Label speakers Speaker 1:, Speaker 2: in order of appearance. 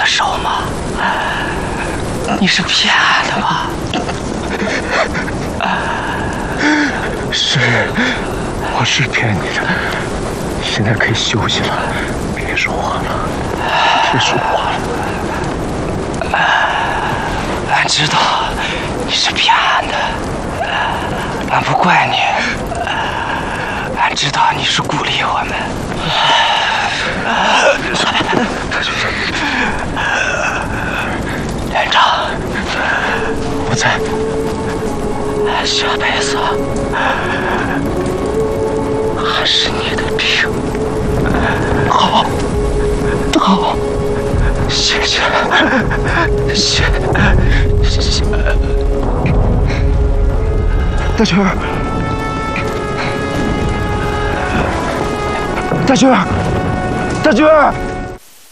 Speaker 1: 的手吗？你是骗俺的吧？
Speaker 2: 是，我是骗你的。现在可以休息了，别说话了，别说话了。
Speaker 1: 俺知道你是骗俺的，俺不怪你。俺知道你是鼓励我们。连长，
Speaker 2: 我在。
Speaker 1: 下辈子还是你的兵。
Speaker 2: 好，好，
Speaker 1: 谢谢，
Speaker 2: 大军儿，大军儿，大军儿。